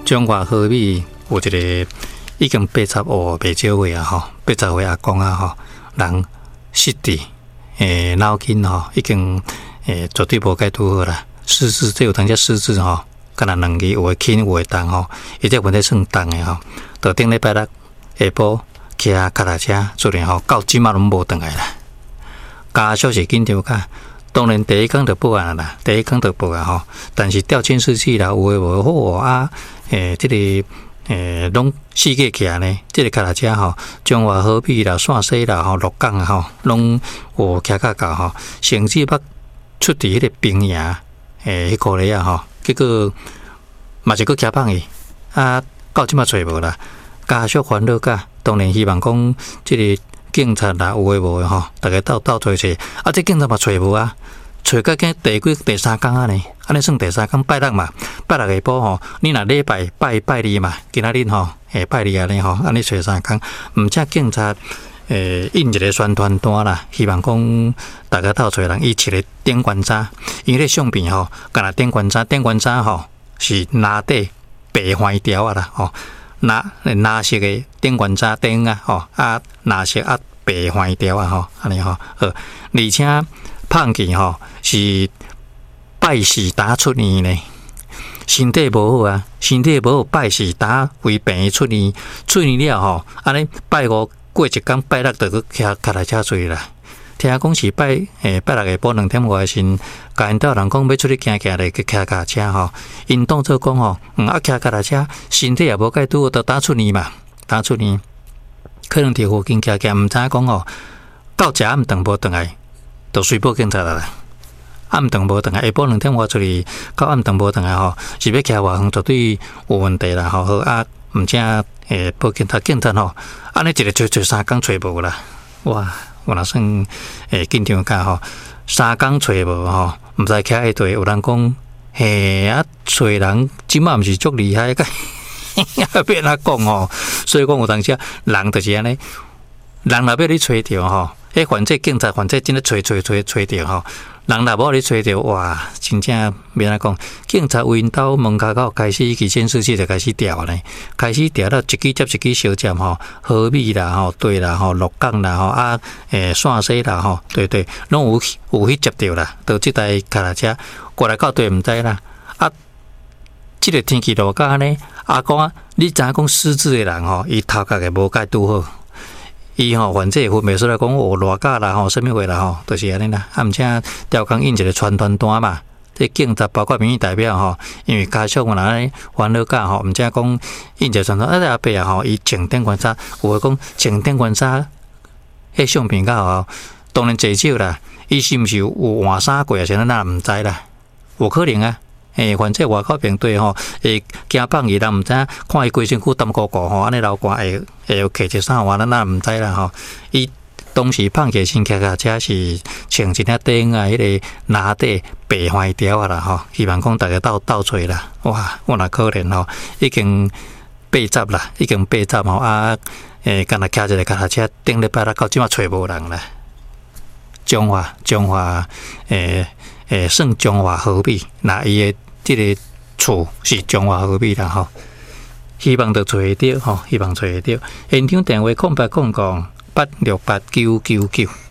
中华河米有一个已经80哦未少岁啊吼，80岁阿公啊吼，人失智脑筋吼已经绝对无解拄好啦。失智这有当只失智吼，敢若2字有会轻有会重吼，伊这问题算重的吼。到顶礼拜六下晡骑脚踏车出来吼，到即马拢无转来啦。家属是紧张甲。当然，第一天就报案啦，第一天就报案吼。但是调监视器啦，有诶无好啊？这个拢四个起来呢。这个脚踏车吼，中华河滨啦、线西啦、吼鹿港啊吼，拢有骑较到吼。甚至捌出伫迄个平阳迄个咧啊吼，结果嘛是佫骑放去啊，到即马找无啦。家属烦恼甲，当然希望讲这个。警察啦，有诶无诶吼，大家斗找找，啊，这警察嘛找无啊，找到今第三天啊呢，安尼算第三天拜六嘛，拜六下晡吼，你若礼拜拜二嘛，今仔日吼，拜二安尼吼，安尼找3天，毋则警察印一个宣传单啦，希望讲大家斗找人伊饲个电管渣，因为相片吼，干若电管渣吼是拿底白花条啊啦吼。蓝色的电管渣灯啊，吼啊，蓝色啊白花条啊，吼安尼吼，而且胖去吼是拜四打出年呢，身体无好啊，身体无好拜四打为病出年了吼，安尼拜5过一天拜六就去骑脚踏车出去啦。听讲是拜六下晡2点外先，甲因兜人讲要出去行咧，去骑脚踏车吼。因当作讲吼，啊骑脚踏车，身体也无解拄，就打出年嘛，打出年。可能伫附近骑，毋知讲吼，到食暗顿无顿来，就随报警察啦。暗顿无顿来，下晡2点外出去，到暗顿无顿来吼，是要骑偌远，绝对有问题啦吼。好啊，毋正报警察吼，安尼一个找3天找无啦，哇！我若算紧张甲吼，3天找无吼，毋知徛喺地。有人讲，啊，找人即马毋是足厉害，变哪讲吼？所以讲有当时人就是安尼，人若要你找着吼，反正警察反正真咧找着吼。人若无你找着，哇，真正免哪讲。警察为因兜门口口开始，伊监视器就开始调呢，开始调到一支接一支小站吼，河米啦吼，对啦吼，鹿港啦吼，啊，线西啦吼，对，拢有去接着啦。到即台脚踏车过来到对毋知啦。啊，即个天气落甲安尼，阿公啊，你知影讲失智的人吼，伊头壳个无解拄好。伊吼，反正分袂出来讲热假啦吼，什么话啦吼，就是安尼啦。啊，毋且调工印一个传单单嘛，这警察包括民意代表吼，因为家属安尼烦恼假吼，毋且讲印一个传单，阿伯啊吼，伊穿电管衫，有诶讲穿电管衫，迄相片较好，当然济少啦。伊是毋是有换衫过啊？是咱毋知啦，有可能啊。反正外口面对吼，惊放伊人毋知影，看伊规身躯澹鼓鼓吼，安尼流汗会有揢一衫话，咱毋知啦吼。伊当时放起先骑脚车是穿一领顶啊，迄个拿底白花条啊啦吼，希望讲大家斗找啦。哇，我若可怜吼，已经80啦，已经80吼啊，干若骑一个脚踏车，顶礼拜六到即马找无人啦。中华算中华河滨，那伊诶。这个厝是中华河滨啦吼，希望就找得到吼，希望找得到。现场电话0800868999。